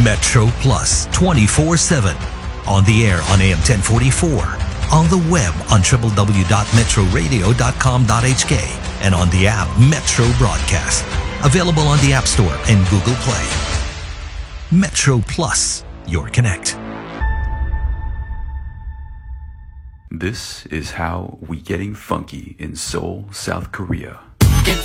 Metro Plus 24/7. On the air on AM 1044. On the web on www.metroradio.com.hk. And on the app Metro Broadcast. Available on the App Store and Google Play. Metro Plus, your connect. This is how we getting funky in Seoul, South Korea.